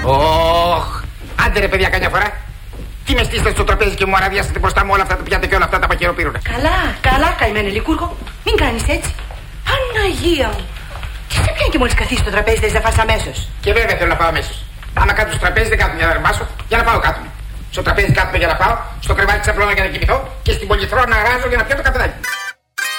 Ωχ, άντε ρε παιδιά, καμιά φορά. Τι με στήσετε στο τραπέζι και μου αραδιάσατε μπροστά μου όλα αυτά τα πιάτα και όλα αυτά τα παχαιροπύρουνα. Καλά, καημένε Λικούργο. Μην κάνεις έτσι. Παναγία μου. Τι σε πιάνει και μόλις καθίσεις στο τραπέζι θες να φας αμέσως? Και βέβαια θέλω να πάω αμέσως. Άμα κάτω στο τραπέζι δεν κάθομαι για να ρεμάσω, για να πάω κάτω. Στο τραπέζι κάθομαι για να πάω, στο κρεβάτι ξαπλώνω για να κοιμηθώ και στην πολυθρόνα να ράζω για να πιω το καφεδάκι.